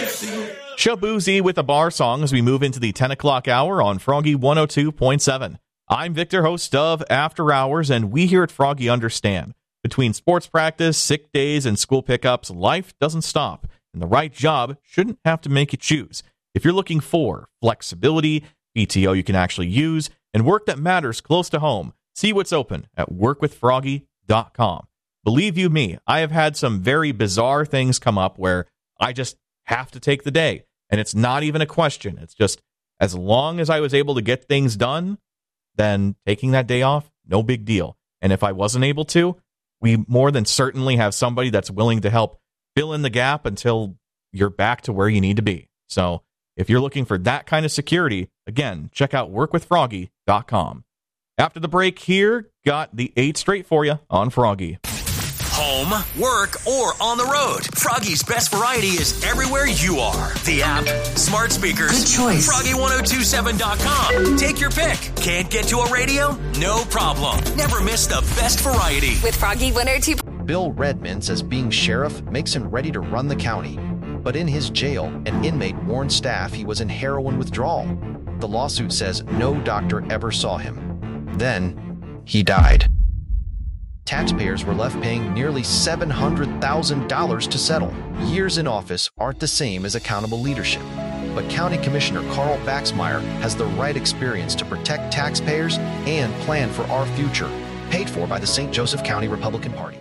Shabuzi with a bar song as we move into the 10 o'clock hour on Froggy 102.7. I'm Victor, host of After Hours, and we here at Froggy understand. Between sports practice, sick days, and school pickups, life doesn't stop, and the right job shouldn't have to make you choose. If you're looking for flexibility, PTO you can actually use, and work that matters close to home, see what's open at workwithfroggy.com. Believe you me, I have had some very bizarre things come up where I just have to take the day. And it's not even a question. It's just as long as I was able to get things done, then taking that day off, no big deal. And if I wasn't able to, we more than certainly have somebody that's willing to help fill in the gap until you're back to where you need to be. So if you're looking for that kind of security, again, check out workwithfroggy.com. After the break here, got the 8 straight for you on Froggy. Home, work, or on the road. Froggy's best variety is everywhere you are. The app, smart speakers, good choice. Froggy1027.com. Take your pick. Can't get to a radio? No problem. Never miss the best variety. With Froggy 102. Bill Redmond says being sheriff makes him ready to run the county. But in his jail, an inmate warned staff he was in heroin withdrawal. The lawsuit says no doctor ever saw him. Then, he died. Taxpayers were left paying nearly $700,000 to settle. Years in office aren't the same as accountable leadership. But County Commissioner Carl Baxmeyer has the right experience to protect taxpayers and plan for our future. Paid for by the St. Joseph County Republican Party.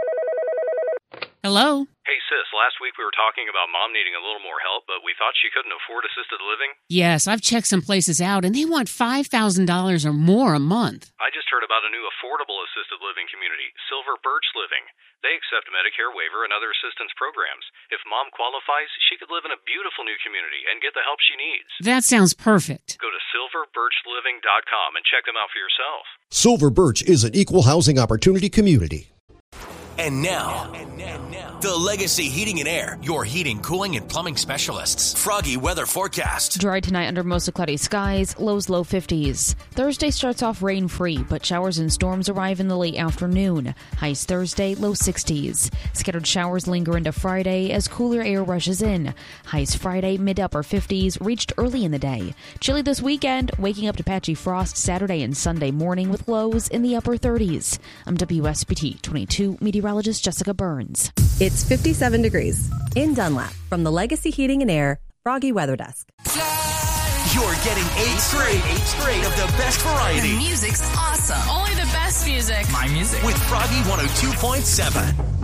Hello? Hey, sis, last week we were talking about Mom needing a little more help, but we thought she couldn't afford assisted living. Yes, I've checked some places out, and they want $5,000 or more a month. I just heard about a new affordable assisted living community, Silver Birch Living. They accept Medicare waiver and other assistance programs. If Mom qualifies, she could live in a beautiful new community and get the help she needs. That sounds perfect. Go to silverbirchliving.com and check them out for yourself. Silver Birch is an equal housing opportunity community. And now, the Legacy Heating and Air, your heating, cooling, and plumbing specialists. Froggy weather forecast. Dry tonight under mostly cloudy skies, lows low 50s. Thursday starts off rain-free, but showers and storms arrive in the late afternoon. Highs Thursday, low 60s. Scattered showers linger into Friday as cooler air rushes in. Highs Friday, mid-upper 50s, reached early in the day. Chilly this weekend, waking up to patchy frost Saturday and Sunday morning with lows in the upper 30s. I'm WSBT 22 meteorologist Jessica Burns. It's 57 degrees in Dunlap from the Legacy Heating and Air Froggy Weather Desk. You're getting 8 straight of the best variety. The music's awesome. Only the best music. My music. With Froggy 102.7.